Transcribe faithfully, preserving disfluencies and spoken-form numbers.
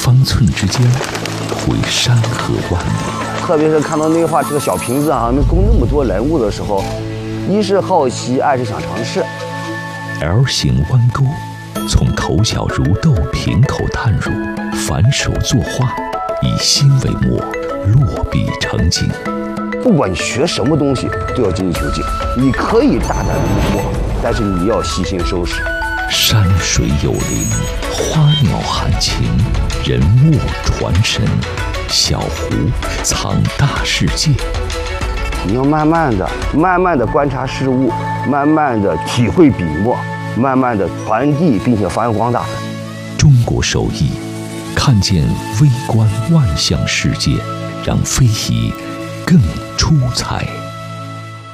方寸之间，绘山河万里。 特别是看到那画这个小瓶子啊，能供那么多人物的时候，一是好奇，二是想尝试。 L 型弯钩，从头角如豆瓶口探入，反手作画，以心为墨，落笔成景。 不管你学什么东西，都要精益求精。你可以大胆离谱，但是你要细心收拾。 山水有灵，花鸟含情，人物传神，小湖藏大世界。 你要慢慢的、慢慢的观察事物，慢慢的体会笔墨，慢慢的传递，并且发扬光大。 中国手艺，看见微观万象世界，让非遗更出彩。